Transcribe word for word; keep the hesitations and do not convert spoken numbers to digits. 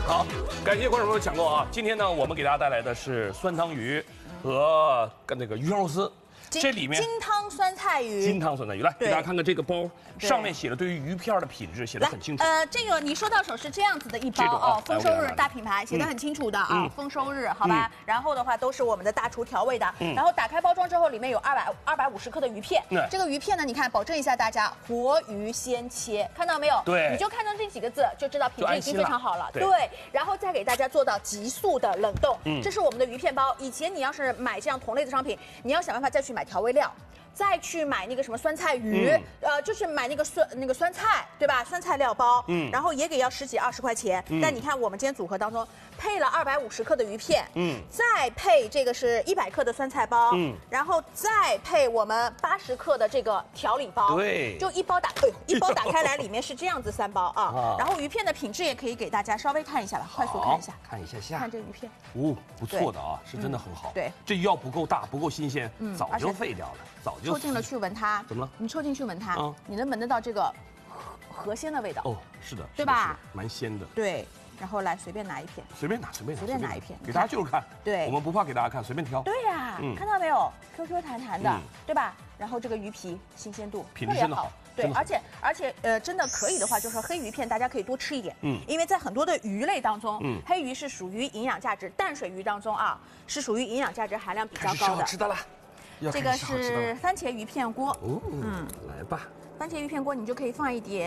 好，感谢观众朋友抢购啊！今天呢，我们给大家带来的是酸汤鱼和跟那个鱼香肉丝。 这里面金汤酸菜鱼， 金汤酸菜鱼，来给大家看看这个包，上面写了对于鱼片的品质写的很清楚。 呃，这个你收到手是这样子的一包哦，丰收日大品牌写的很清楚的啊，丰收日，好吧。然后的话都是我们的大厨调味的，然后打开包装之后，里面有二百二百五十克的鱼片。这个鱼片呢，你看，保证一下大家活鱼鲜切，看到没有？ 对， 你就看到这几个字，就知道品质已经非常好了。对，然后再给大家做到急速的冷冻，这是我们的鱼片包。以前你要是买这样同类的商品，你要想办法再去买调味料。 再去买那个什么酸菜鱼，嗯、呃，就是买那个酸那个酸菜，对吧？酸菜料包，嗯，然后也给要十几二十块钱。嗯、但你看我们今天组合当中配了二百五十克的鱼片，嗯，再配这个是一百克的酸菜包，嗯，然后再配我们八十克的这个调理包， 对， 就一包打，哎呦，一包打开来里面是这样子三包啊。啊然后鱼片的品质也可以给大家稍微看一下吧，快速看一下， 看一下下， 看这个鱼片， 哦，不错的啊，是真的很好。 嗯、对， 这鱼要不够大，不够新鲜，嗯，早就废掉了，早就。 凑近了去闻它， 怎么了？ 你凑近去闻它，嗯、你能闻得到这个河河鲜的味道。 哦，是的， 对吧？ 蛮鲜的。 对，然后来随便拿一片， 随便拿，随便拿， 随便拿一片， 给大家就是看。 对， 我们不怕给大家看，随便挑。 对呀，嗯、看到没有 ？Q Q 弹弹的，嗯、对吧？然后这个鱼皮新鲜度品质真的好。 对，而且而且呃，真的可以的话，就是说黑鱼片大家可以多吃一点，嗯，因为在很多的鱼类当中，嗯，黑鱼是属于营养价值，淡水鱼当中啊，是属于营养价值含量比较高的。 吃的了。 这个是番茄鱼片锅， 哦，嗯，来吧， 番茄鱼片锅你就可以放一点。